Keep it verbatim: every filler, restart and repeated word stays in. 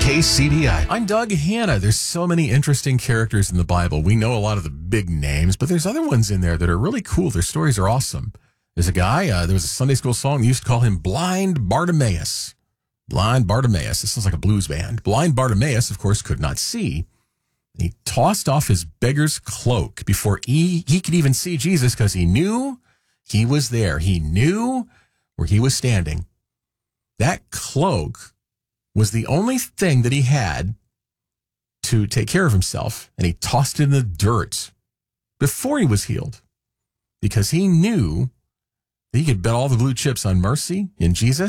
K C D I. I'm Doug Hanna. There's so many interesting characters in the Bible. We know a lot of the big names, but there's other ones in there that are really cool. Their stories are awesome. There's a guy, uh, there was a Sunday school song, they used to call him Blind Bartimaeus. Blind Bartimaeus. This sounds like a blues band. Blind Bartimaeus, of course, could not see. He tossed off his beggar's cloak before he, he could even see Jesus because he knew he was there. He knew where he was standing. That cloak was the only thing that he had to take care of himself, and he tossed it in the dirt before he was healed because he knew that he could bet all the blue chips on mercy in Jesus.